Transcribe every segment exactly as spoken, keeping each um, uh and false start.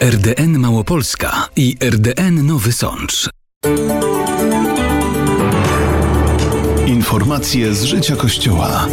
R D N Małopolska i R D N Nowy Sącz. Informacje z życia Kościoła.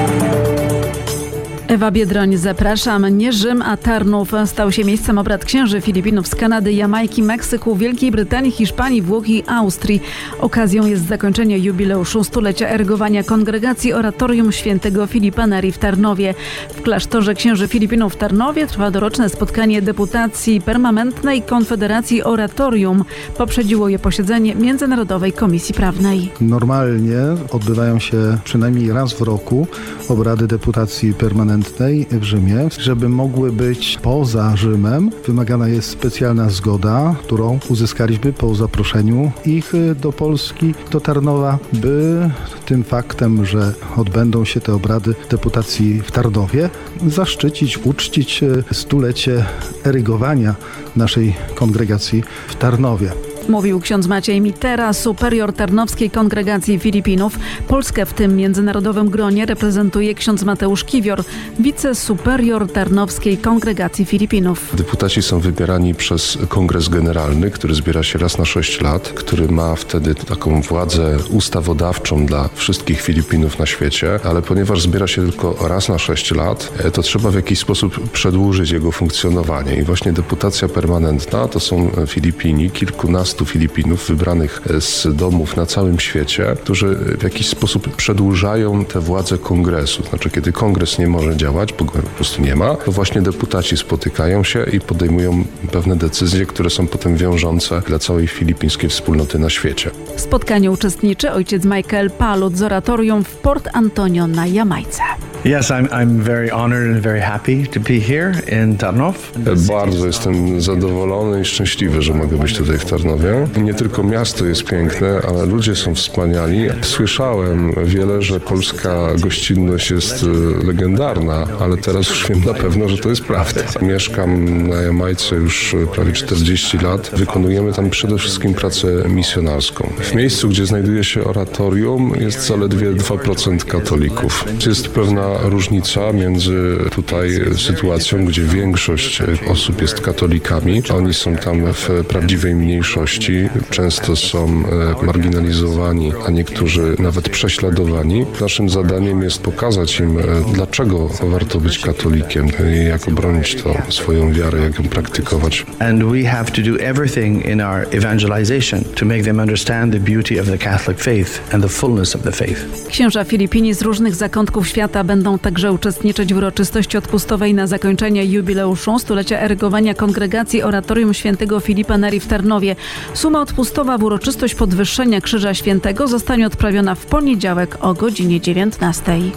Ewa Biedroń, zapraszam. Nie Rzym, a Tarnów stał się miejscem obrad księży Filipinów z Kanady, Jamajki, Meksyku, Wielkiej Brytanii, Hiszpanii, Włoch i Austrii. Okazją jest zakończenie jubileuszu stulecia erygowania Kongregacji Oratorium Świętego Filipa Neri w Tarnowie. W klasztorze księży Filipinów w Tarnowie trwa doroczne spotkanie deputacji permanentnej Konfederacji Oratorium. Poprzedziło je posiedzenie Międzynarodowej Komisji Prawnej. Normalnie odbywają się przynajmniej raz w roku obrady deputacji permanentnej w Rzymie. Żeby mogły być poza Rzymem, wymagana jest specjalna zgoda, którą uzyskaliśmy po zaproszeniu ich do Polski, do Tarnowa, by tym faktem, że odbędą się te obrady deputacji w Tarnowie, zaszczycić, uczcić stulecie erygowania naszej kongregacji w Tarnowie. Mówił ksiądz Maciej Mitera, superior Tarnowskiej Kongregacji Filipinów. Polskę w tym międzynarodowym gronie reprezentuje ksiądz Mateusz Kiwior, wicesuperior Tarnowskiej Kongregacji Filipinów. Deputaci są wybierani przez Kongres Generalny, który zbiera się raz na sześć lat, który ma wtedy taką władzę ustawodawczą dla wszystkich Filipinów na świecie, ale ponieważ zbiera się tylko raz na sześć lat, to trzeba w jakiś sposób przedłużyć jego funkcjonowanie. I właśnie deputacja permanentna to są Filipini, kilkunastu Filipinów wybranych z domów na całym świecie, którzy w jakiś sposób przedłużają tę władzę kongresu. Znaczy, kiedy kongres nie może działać, bo go po prostu nie ma, to właśnie deputaci spotykają się i podejmują pewne decyzje, które są potem wiążące dla całej filipińskiej wspólnoty na świecie. W spotkaniu uczestniczy ojciec Michael Palut z oratorium w Port Antonio na Jamajce. Yes, I'm, I'm very honored and very happy to be here in Tarnów. Bardzo jestem zadowolony i szczęśliwy, że mogę być tutaj w Tarnowie. Nie tylko miasto jest piękne, ale ludzie są wspaniali. Słyszałem wiele, że polska gościnność jest legendarna, ale teraz już wiem na pewno, że to jest prawda. Mieszkam na Jamajce już prawie czterdzieści lat. Wykonujemy tam przede wszystkim pracę misjonarską. W miejscu, gdzie znajduje się oratorium, jest zaledwie dwa procent katolików. Jest pewna różnica między tutaj sytuacją, gdzie większość osób jest katolikami. Oni są tam w prawdziwej mniejszości. Często są marginalizowani, a niektórzy nawet prześladowani. Naszym zadaniem jest pokazać im, dlaczego warto być katolikiem, jak obronić to swoją wiarę, jak ją praktykować. And we have to do everything in our evangelization to make them understand the beauty of the Catholic faith and the fullness of the faith. Księża Filipini z różnych zakątków świata będą także uczestniczyć w uroczystości odpustowej na zakończenie jubileuszu stulecia erygowania Kongregacji Oratorium Świętego Filipa Neri w Tarnowie. Suma odpustowa w uroczystość podwyższenia Krzyża Świętego zostanie odprawiona w poniedziałek o godzinie dziewiętnastej.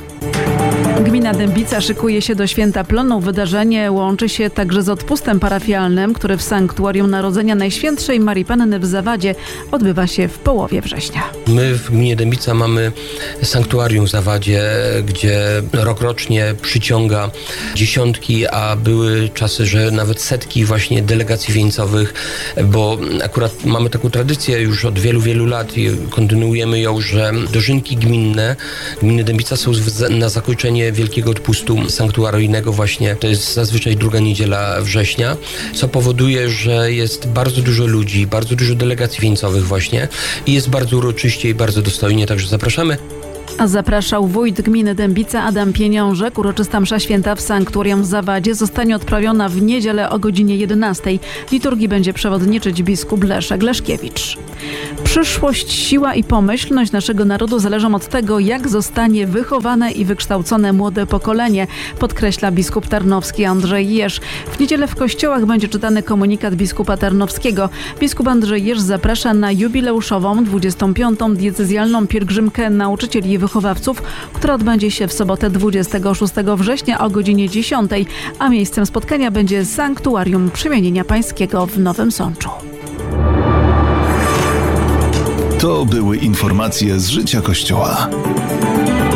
Gmina Dębica szykuje się do Święta Plonu. Wydarzenie łączy się także z odpustem parafialnym, który w Sanktuarium Narodzenia Najświętszej Marii Panny w Zawadzie odbywa się w połowie września. My w gminie Dębica mamy sanktuarium w Zawadzie, gdzie rokrocznie przyciąga dziesiątki, a były czasy, że nawet setki właśnie delegacji wieńcowych, bo akurat mamy taką tradycję już od wielu, wielu lat i kontynuujemy ją, że dożynki gminne gminy Dębica są na zakończenie Wielkiego Odpustu Sanktuaryjnego właśnie, to jest zazwyczaj druga niedziela września, co powoduje, że jest bardzo dużo ludzi, bardzo dużo delegacji wieńcowych właśnie i jest bardzo uroczyście i bardzo dostojnie, także zapraszamy. A zapraszał wójt gminy Dębica Adam Pieniążek. Uroczysta msza święta w Sanktuarium w Zawadzie zostanie odprawiona w niedzielę o godzinie jedenastej. Liturgii będzie przewodniczyć biskup Leszek Leszkiewicz. Przyszłość, siła i pomyślność naszego narodu zależą od tego, jak zostanie wychowane i wykształcone młode pokolenie, podkreśla biskup tarnowski Andrzej Jerz. W niedzielę w kościołach będzie czytany komunikat biskupa tarnowskiego. Biskup Andrzej Jerz zaprasza na jubileuszową dwudziestą piątą diecezjalną pielgrzymkę nauczycieli i wychowawców, która odbędzie się w sobotę dwudziestego szóstego września o godzinie dziesiątej, a miejscem spotkania będzie Sanktuarium Przemienienia Pańskiego w Nowym Sączu. To były informacje z życia Kościoła.